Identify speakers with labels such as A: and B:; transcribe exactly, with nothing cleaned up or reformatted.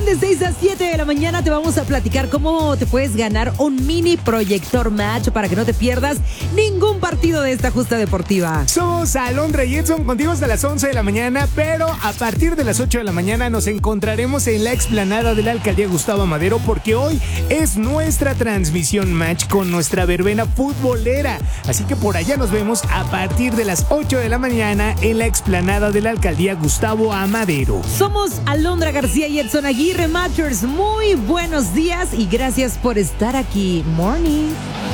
A: Juan, de seis a siete de la mañana te vamos a platicar cómo te puedes ganar un mini proyector match para que no te pierdas ningún partido de esta justa deportiva.
B: Somos Alondra y Edson, contigo hasta las once de la mañana, pero a partir de las ocho de la mañana nos encontraremos en la explanada de la Alcaldía Gustavo Amadero, porque hoy es nuestra transmisión match con nuestra verbena futbolera. Así que por allá nos vemos a partir de las ocho de la mañana en la explanada de la Alcaldía Gustavo Amadero.
A: Somos Alondra García y Edson Aguirre, Matchers. Muy buenos días y gracias por estar aquí. Morning.